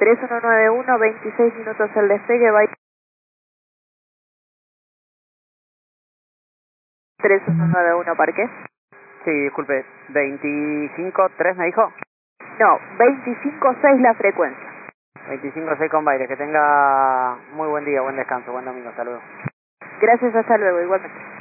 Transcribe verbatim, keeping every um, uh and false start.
tres uno nueve uno, veintiséis minutos el despegue, va tres uno nueve uno, ¿parqué? Sí, disculpe, veinticinco tres me dijo. No, veinticinco seis la frecuencia. veinticinco seis con Baires, que tenga muy buen día, buen descanso, buen domingo, hasta luego. Gracias, hasta luego, igualmente.